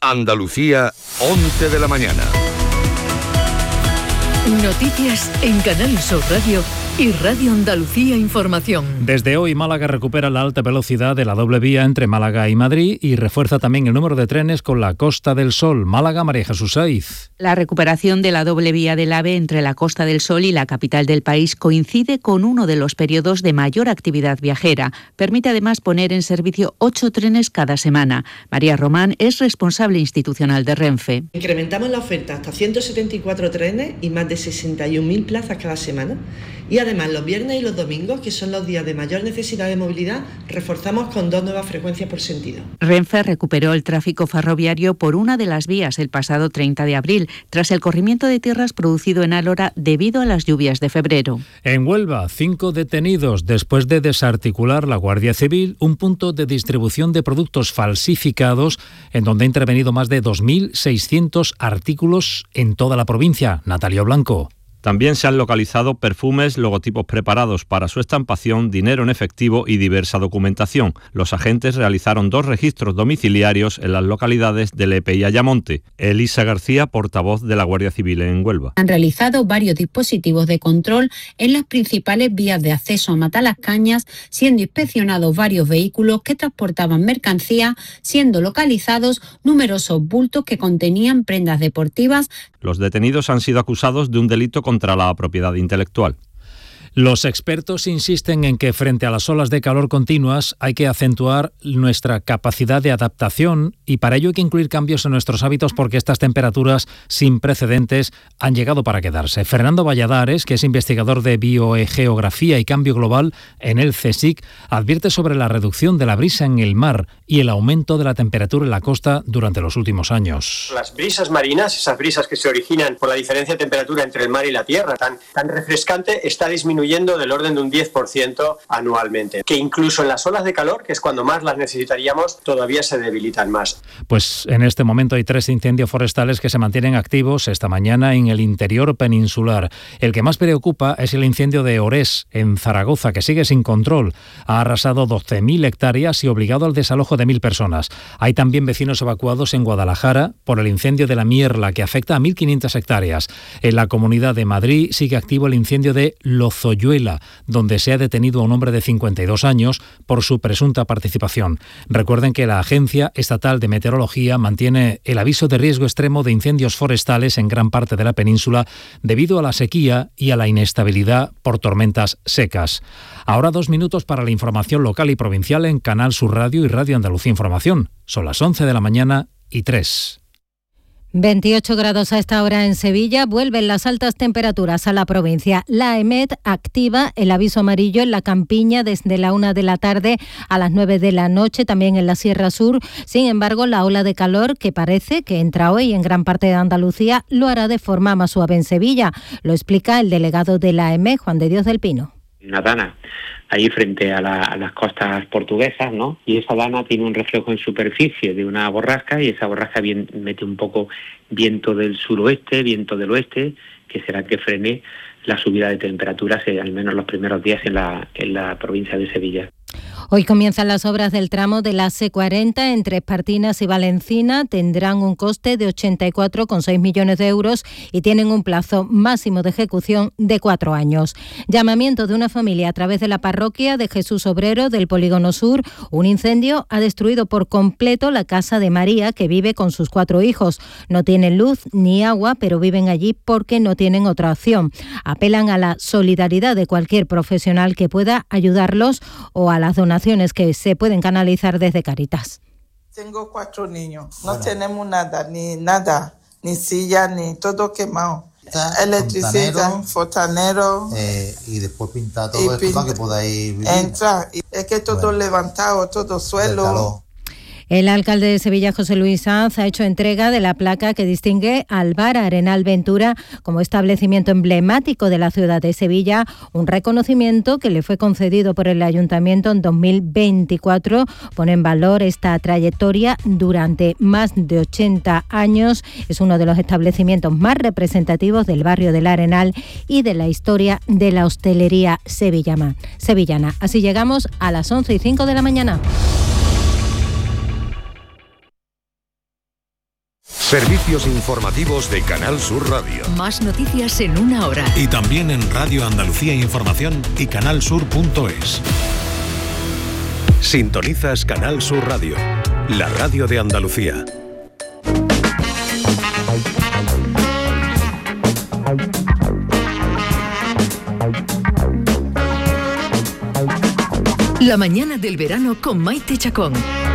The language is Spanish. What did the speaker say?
Andalucía, 11 de la mañana. Noticias en Canal Sur Radio y Radio Andalucía Información. Desde hoy Málaga recupera la alta velocidad de la doble vía entre Málaga y Madrid y refuerza también el número de trenes con la Costa del Sol. Málaga, María Jesús Saiz. La recuperación de la doble vía del AVE entre la Costa del Sol y la capital del país coincide con uno de los periodos de mayor actividad viajera. Permite además poner en servicio 8 trenes cada semana. María Román es responsable institucional de Renfe. Incrementamos la oferta hasta 174 trenes y más de 61.000 plazas cada semana. Y además los viernes y los domingos, que son los días de mayor necesidad de movilidad, reforzamos con 2 nuevas frecuencias por sentido. Renfe recuperó el tráfico ferroviario por una de las vías el pasado 30 de abril, tras el corrimiento de tierras producido en Álora debido a las lluvias de febrero. En Huelva, 5 detenidos después de desarticular la Guardia Civil un punto de distribución de productos falsificados en donde ha intervenido más de 2.600 artículos en toda la provincia. Natalio Blanco. También se han localizado perfumes, logotipos preparados para su estampación, dinero en efectivo y diversa documentación. Los agentes realizaron 2 registros domiciliarios en las localidades de Lepe y Ayamonte. Elisa García, portavoz de la Guardia Civil en Huelva. Han realizado varios dispositivos de control en las principales vías de acceso a Matalascañas, siendo inspeccionados varios vehículos que transportaban mercancía, siendo localizados numerosos bultos que contenían prendas deportivas. Los detenidos han sido acusados de un delito contra la propiedad intelectual. Los expertos insisten en que frente a las olas de calor continuas hay que acentuar nuestra capacidad de adaptación y para ello hay que incluir cambios en nuestros hábitos porque estas temperaturas sin precedentes han llegado para quedarse. Fernando Valladares, que es investigador de biogeografía y cambio global en el CSIC, advierte sobre la reducción de la brisa en el mar y el aumento de la temperatura en la costa durante los últimos años. Las brisas marinas, esas brisas que se originan por la diferencia de temperatura entre el mar y la tierra, tan refrescante, está disminuyendo del orden de un 10% anualmente, que incluso en las olas de calor, que es cuando más las necesitaríamos, todavía se debilitan más. Pues en este momento hay 3 incendios forestales que se mantienen activos esta mañana en el interior peninsular. El que más preocupa es el incendio de Orés, en Zaragoza, que sigue sin control. Ha arrasado 12.000 hectáreas y obligado al desalojo de 1.000 personas. Hay también vecinos evacuados en Guadalajara por el incendio de la Mierla, que afecta a 1.500 hectáreas. En la Comunidad de Madrid sigue activo el incendio de Lozoyuela, donde se ha detenido a un hombre de 52 años por su presunta participación. Recuerden que la Agencia Estatal de Meteorología mantiene el aviso de riesgo extremo de incendios forestales en gran parte de la península debido a la sequía y a la inestabilidad por tormentas secas. Ahora 2 minutos para la información local y provincial en Canal Sur Radio y Radio Andalucía Información. Son las 11 de la mañana y 3. 28 grados a esta hora en Sevilla, vuelven las altas temperaturas a la provincia. La EMET activa el aviso amarillo en la Campiña desde la 1 de la tarde a las 9 de la noche, también en la Sierra Sur. Sin embargo, la ola de calor que parece que entra hoy en gran parte de Andalucía lo hará de forma más suave en Sevilla. Lo explica el delegado de la EMET, Juan de Dios del Pino. Una dana ahí frente a las costas portuguesas, ¿no? Y esa dana tiene un reflejo en superficie de una borrasca y esa borrasca mete un poco viento del suroeste, viento del oeste, que será que frene la subida de temperaturas, al menos los primeros días en la provincia de Sevilla. Hoy comienzan las obras del tramo de la C40 entre Espartinas y Valencina. Tendrán un coste de 84,6 millones de euros y tienen un plazo máximo de ejecución de 4 años. Llamamiento de una familia a través de la parroquia de Jesús Obrero del Polígono Sur. Un incendio ha destruido por completo la casa de María, que vive con sus 4 hijos. No tienen luz ni agua, pero viven allí porque no tienen otra opción. Apelan a la solidaridad de cualquier profesional que pueda ayudarlos o a las donaciones que se pueden canalizar desde Cáritas. Tengo 4 niños, no tenemos nada, ni silla, ni todo quemado. Electricidad, fontanero y después pintar todo esto para que podáis vivir. Entra, es que todo levantado, todo suelo. El alcalde de Sevilla, José Luis Sanz, ha hecho entrega de la placa que distingue al Bar Arenal Ventura como establecimiento emblemático de la ciudad de Sevilla, un reconocimiento que le fue concedido por el Ayuntamiento en 2024. Pone en valor esta trayectoria durante más de 80 años. Es uno de los establecimientos más representativos del barrio del Arenal y de la historia de la hostelería sevillana. Así llegamos a las 11:05 de la mañana. Servicios informativos de Canal Sur Radio. Más noticias en una hora. Y también en Radio Andalucía Información y canalsur.es. Sintonizas Canal Sur Radio, la radio de Andalucía. La mañana del verano con Maite Chacón.